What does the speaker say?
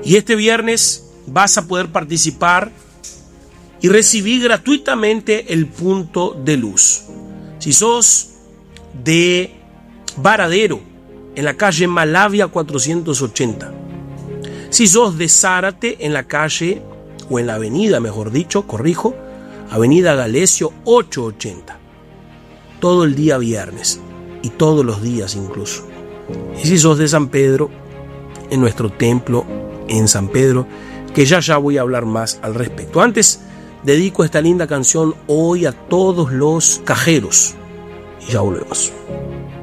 Y este viernes vas a poder participar y recibir gratuitamente el punto de luz. Si sos de Varadero, en la calle Malavia 480. Si sos de Zárate, en la calle, o en la avenida, mejor dicho, corrijo, avenida Galesio 880. Todo el día viernes y todos los días incluso. Y si sos de San Pedro, en nuestro templo en San Pedro, que ya voy a hablar más al respecto. Antes, dedico esta linda canción hoy a todos los cajeros. Y ya volvemos.